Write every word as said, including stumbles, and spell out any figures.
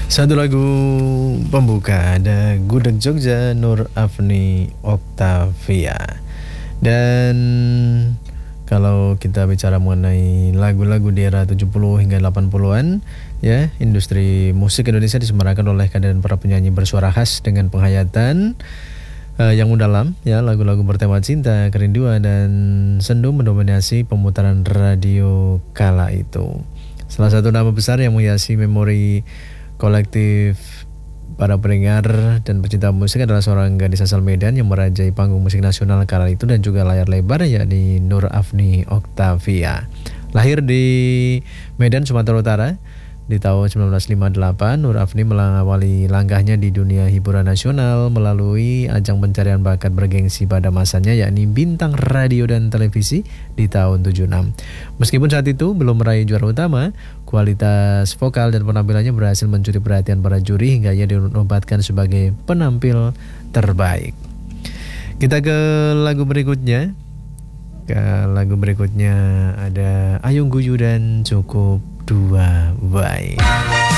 Satu lagu pembuka ada Gudeg Jogja Nur Afni Octavia. Dan kalau kita bicara mengenai lagu-lagu di era tujuh puluh hingga delapan puluhan, ya, industri musik Indonesia disemarakan oleh kehadiran para penyanyi bersuara khas dengan penghayatan uh, yang mendalam, ya, lagu-lagu bertema cinta, kerinduan dan sendu mendominasi pemutaran radio kala itu. Salah satu nama besar yang menghiasi memori kolektif para pendengar dan pecinta musik adalah seorang gadis asal Medan yang merajai panggung musik nasional kala itu dan juga layar lebar, yakni Nur Afni Octavia. Lahir di Medan, Sumatera Utara di tahun sembilan belas lima puluh delapan, Nur Afni mengawali langkahnya di dunia hiburan nasional melalui ajang pencarian bakat bergengsi pada masanya, yakni Bintang Radio dan Televisi di tahun tujuh puluh enam. Meskipun saat itu belum meraih juara utama, kualitas vokal dan penampilannya berhasil mencuri perhatian para juri hingga ia dinobatkan sebagai penampil terbaik. Kita ke lagu berikutnya. Ke lagu berikutnya ada Ayung Guyu dan Cukup Dua Baik.